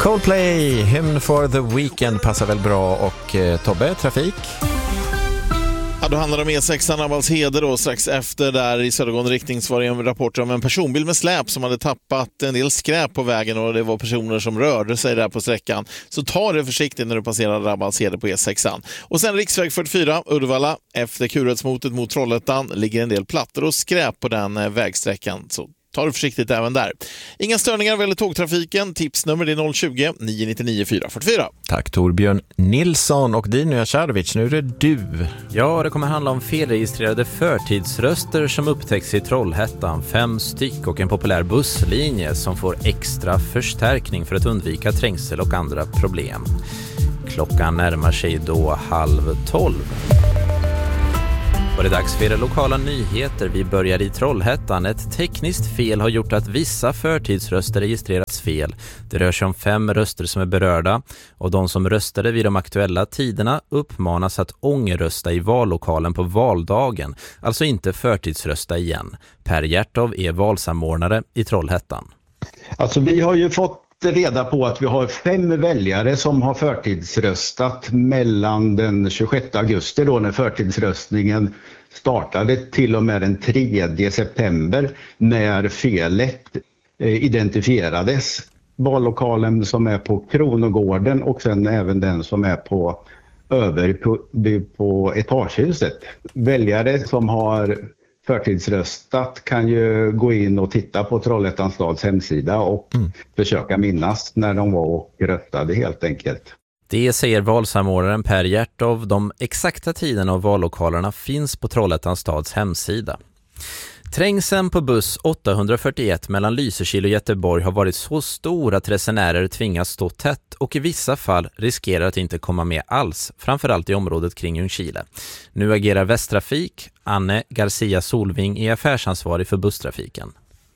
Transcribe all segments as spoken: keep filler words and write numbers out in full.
Coldplay, Hymn for the Weekend passar väl bra. Och eh, Tobbe, trafik? Ja, då handlar det om E sexan Avaldsheder då, strax efter där i södergående riktning så var det en rapport om en personbil med släp som hade tappat en del skräp på vägen och det var personer som rörde sig där på sträckan. Så ta det försiktigt när du passerar Avaldsheder på E sexan. Och sen riksväg fyrtiofyra, Uddevalla, efter Kuretsmotet mot Trollhättan ligger en del plattor och skräp på den vägsträckan, så ta det försiktigt även där. Inga störningar vad tågtrafiken. Tipsnummer är noll tjugo, nio nio nio, fyra fyra fyra. Tack Torbjörn Nilsson och Dino Jacharovic. Nu är det du. Ja, det kommer handla om felregistrerade förtidsröster som upptäcks i Trollhättan. Fem styck och en populär busslinje som får extra förstärkning för att undvika trängsel och andra problem. Klockan närmar sig då halv tolv. Och det är dags för era lokala nyheter. Vi börjar i Trollhättan. Ett tekniskt fel har gjort att vissa förtidsröster registrerats fel. Det rör sig om fem röster som är berörda. Och de som röstade vid de aktuella tiderna uppmanas att ångerrösta i vallokalen på valdagen. Alltså inte förtidsrösta igen. Per Hjärtov är valsamordnare i Trollhättan. Alltså vi har ju fått reda på att vi har fem väljare som har förtidsröstat mellan den tjugosjätte augusti då när förtidsröstningen startade till och med den tredje september när felet identifierades. Vallokalen som är på Kronogården och sen även den som är på över på, på Etagehuset. Väljare som har förtidsröstat kan ju gå in och titta på Trollhättans stads hemsida och mm. försöka minnas när de var och röstade helt enkelt. Det säger valsamordnaren Per Hjärtov. De exakta tiderna av vallokalerna finns på Trollhättans stads hemsida. Trängseln på buss åttahundrafyrtioett mellan Lysekil och Göteborg har varit så stor att resenärer tvingas stå tätt och i vissa fall riskerar att inte komma med alls, framförallt i området kring Ljungskile. Nu agerar Västtrafik. Anne Garcia Solving är affärsansvarig för busstrafiken.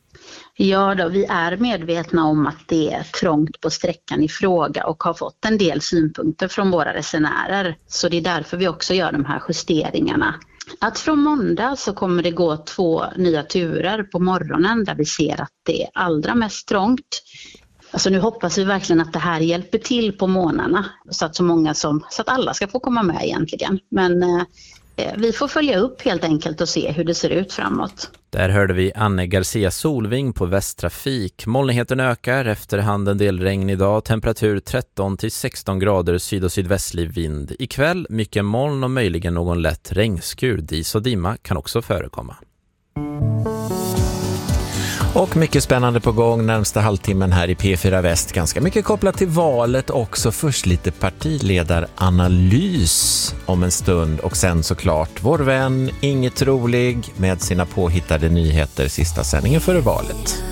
Ja då, vi är medvetna om att det är trångt på sträckan i fråga och har fått en del synpunkter från våra resenärer. Så det är därför vi också gör de här justeringarna. Att från måndag så kommer det gå två nya turer på morgonen där vi ser att det är allra mest trångt. Alltså nu hoppas vi verkligen att det här hjälper till på månaderna så att så många som, så att alla ska få komma med egentligen. Men eh, vi får följa upp helt enkelt och se hur det ser ut framåt. Där hörde vi Anne Garcia Solving på Västtrafik. Molnigheten ökar, efterhand en del regn idag. Temperatur tretton till sexton grader, syd- och sydvästlig vind. Ikväll mycket moln och möjligen någon lätt regnskur. Dis och dimma kan också förekomma. Och mycket spännande på gång närmsta halvtimmen här i P fyra Väst. Ganska mycket kopplat till valet också. Först lite partiledaranalys om en stund. Och sen såklart vår vän Inget Rolig med sina påhittade nyheter sista sändningen före valet.